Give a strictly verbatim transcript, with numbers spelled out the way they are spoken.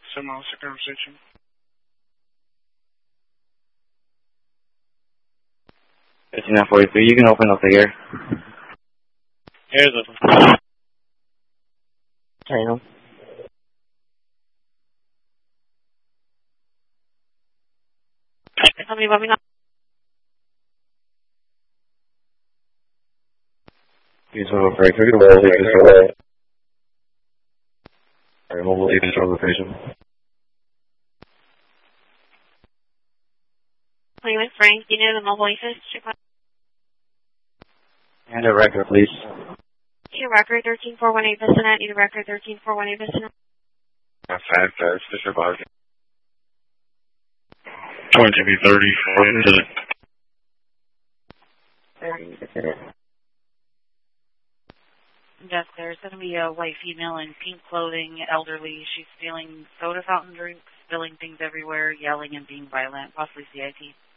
Someone else a conversation. fifty-nine forty-three, you can open up the air. Air's open. Carry on. Tell me what we know. Use mobile breaker, mobile lead control. Alright, mobile lead control location. Playing with Frank, you know the mobile assist. And a record, please. Need a record thirteen four one eight Bissonnet. Need a record thirteen four one eight Bissonnet. Five five, Fisher Boston. Twenty B thirty four into the. thirty, Bissonnet. Yes, there's going to be a white female in pink clothing, elderly. She's stealing soda fountain drinks, spilling things everywhere, yelling and being violent, possibly C I T.